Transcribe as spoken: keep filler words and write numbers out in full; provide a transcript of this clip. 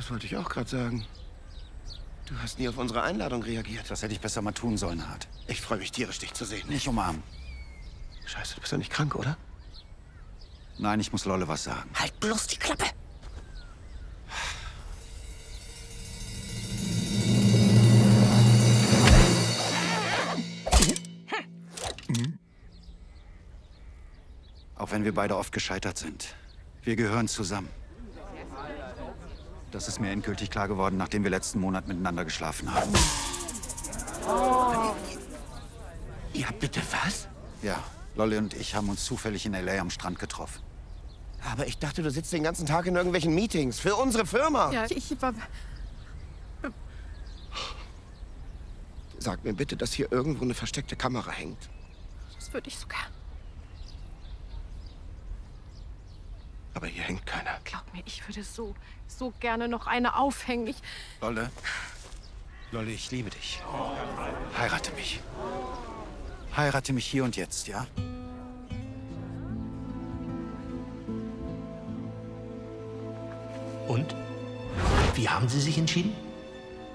Das wollte ich auch gerade sagen. Du hast nie auf unsere Einladung reagiert. Das hätte ich besser mal tun sollen, Hart. Ich freue mich tierisch, dich zu sehen. Nicht umarmen. Scheiße, du bist doch nicht krank, oder? Nein, ich muss Lolle was sagen. Halt bloß die Klappe! Auch wenn wir beide oft gescheitert sind. Wir gehören zusammen. Das ist mir endgültig klar geworden, nachdem wir letzten Monat miteinander geschlafen haben. Oh. Ja, bitte was? Ja, Lolle und ich haben uns zufällig in L A am Strand getroffen. Aber ich dachte, du sitzt den ganzen Tag in irgendwelchen Meetings für unsere Firma. Ja, ich war... Sag mir bitte, dass hier irgendwo eine versteckte Kamera hängt. Das würde ich sogar. Aber hier hängt keiner. Glaub mir, ich würde so, so gerne noch eine aufhängen. Ich... Lolle? Lolle, ich liebe dich. Heirate mich. Heirate mich hier und jetzt, ja? Und? Wie haben Sie sich entschieden?